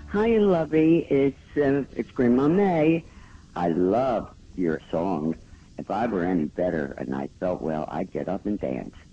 Hi, lovey. It's Grandma May. I love your song. If I were any better and I felt well, I'd get up and dance.